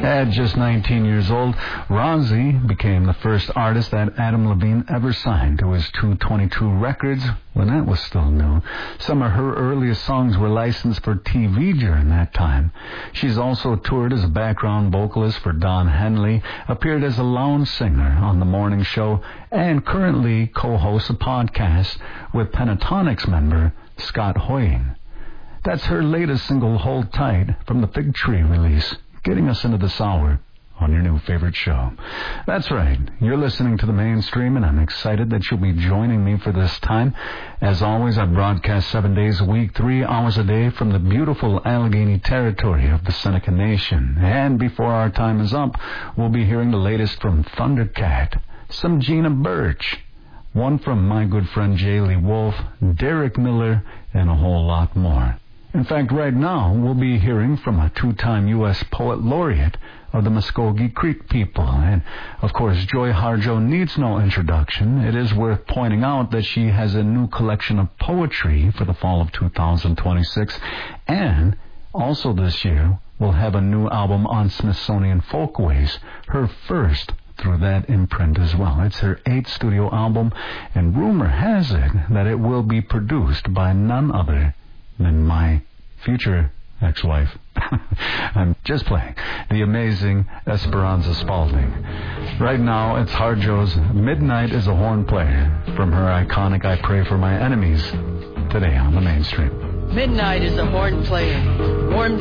At just 19 years old, Rosie became the first artist that Adam Levine ever signed to his 222 Records when that was still new. Some of her earliest songs were licensed for TV during that time. She's also toured as a background vocalist for Don Henley, appeared as a lounge singer on The Morning Show, and currently co-hosts a podcast with Pentatonix member Scott Hoying. That's her latest single, Hold Tight, from the Fig Tree release, getting us into this hour on your new favorite show. That's right, you're listening to The Mainstream, and I'm excited that you'll be joining me for this time. As always, I broadcast 7 days a week, 3 hours a day from the beautiful Allegheny territory of the Seneca Nation. And before our time is up, we'll be hearing the latest from Thundercat, some Gina Birch, one from my good friend Jay Lee Wolf, Derek Miller, and a whole lot more. In fact, right now, we'll be hearing from a 2-time U.S. Poet Laureate of the Muskogee Creek people. And, of course, Joy Harjo needs no introduction. It is worth pointing out that she has a new collection of poetry for the fall of 2026. And also this year, we'll have a new album on Smithsonian Folkways, her first through that imprint as well. It's her 8th studio album, and rumor has it that it will be produced by none other than my future ex-wife. I'm just playing. The amazing Esperanza Spalding. Right now, it's Harjo's Midnight is a Horn Player from her iconic I Pray for My Enemies, today on The Mainstream. Midnight is a horn player, warm